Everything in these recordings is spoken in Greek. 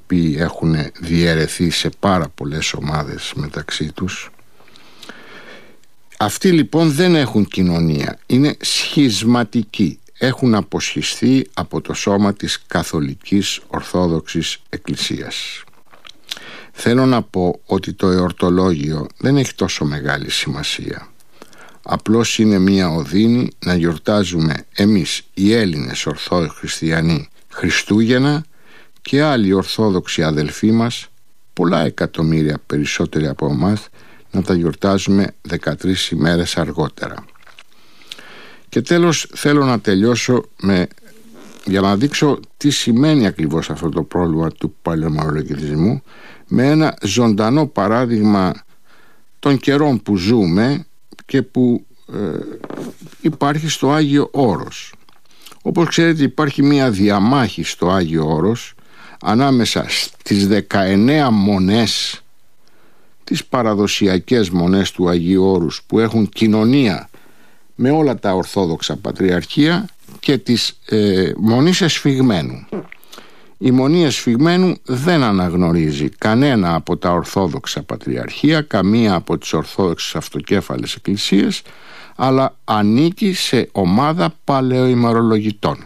οποίοι έχουν διαιρεθεί σε πάρα πολλές ομάδες μεταξύ τους. Αυτοί λοιπόν δεν έχουν κοινωνία, είναι σχισματικοί, έχουν αποσχιστεί από το σώμα της Καθολικής Ορθόδοξης Εκκλησίας. Θέλω να πω ότι το εορτολόγιο δεν έχει τόσο μεγάλη σημασία. Απλώς είναι μια οδύνη να γιορτάζουμε εμείς οι Έλληνες Ορθόδοξοι Χριστιανοί Χριστούγεννα και άλλοι Ορθόδοξοι αδελφοί μας, πολλά εκατομμύρια περισσότεροι από εμάς, να τα γιορτάζουμε 13 ημέρες αργότερα. Και τέλος θέλω να τελειώσω για να δείξω τι σημαίνει ακριβώς αυτό το πρόβλημα του παλαιομερολογητισμού, με ένα ζωντανό παράδειγμα των καιρών που ζούμε και που υπάρχει στο Άγιο Όρος. Όπως ξέρετε, υπάρχει μια διαμάχη στο Άγιο Όρος ανάμεσα στις 19 μονές, τις παραδοσιακές μονές του Αγίου Όρους που έχουν κοινωνία με όλα τα Ορθόδοξα Πατριαρχία, και της Μονής Εσφιγμένου. Η Μονή Εσφιγμένου δεν αναγνωρίζει κανένα από τα Ορθόδοξα Πατριαρχία, καμία από τις Ορθόδοξες Αυτοκέφαλες Εκκλησίες, αλλά ανήκει σε ομάδα παλαιοημερολογητών.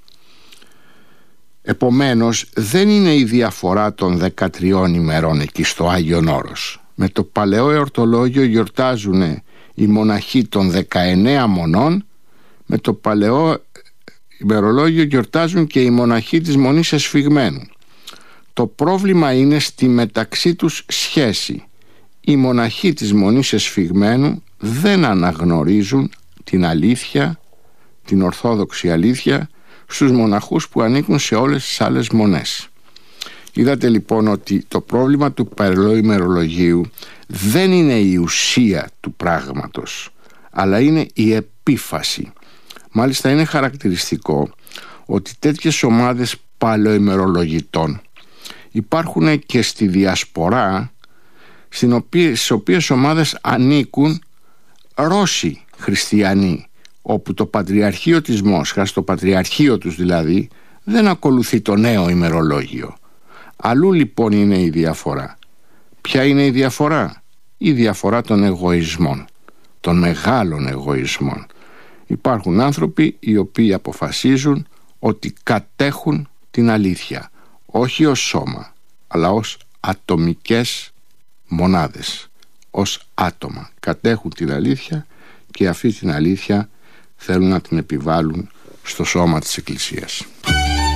Επομένως, δεν είναι η διαφορά των 13 ημερών εκεί στο Άγιον Όρος. Με το παλαιό εορτολόγιο γιορτάζουν οι μοναχοί των 19 μονών, με το παλαιό ημερολόγιο γιορτάζουν και οι μοναχοί της Μονής Εσφιγμένου. Το πρόβλημα είναι στη μεταξύ τους σχέση. Οι μοναχοί της Μονής Εσφιγμένου δεν αναγνωρίζουν την αλήθεια, την ορθόδοξη αλήθεια, στους μοναχούς που ανήκουν σε όλες τις άλλες μονές. Είδατε λοιπόν ότι το πρόβλημα του παλαιού ημερολογίου δεν είναι η ουσία του πράγματος, αλλά είναι η επίφαση. Μάλιστα είναι χαρακτηριστικό ότι τέτοιες ομάδες παλαιοημερολογητών υπάρχουν και στη Διασπορά, στις οποίες ομάδες ανήκουν Ρώσοι χριστιανοί, όπου το Πατριαρχείο της Μόσχας, το Πατριαρχείο τους δηλαδή, δεν ακολουθεί το νέο ημερολόγιο. Αλλού λοιπόν είναι η διαφορά. Ποια είναι η διαφορά? Η διαφορά των εγωισμών, των μεγάλων εγωισμών. Υπάρχουν άνθρωποι οι οποίοι αποφασίζουν ότι κατέχουν την αλήθεια, όχι ως σώμα, αλλά ως ατομικές μονάδες, ως άτομα. Κατέχουν την αλήθεια και αυτή την αλήθεια θέλουν να την επιβάλλουν στο σώμα της Εκκλησίας.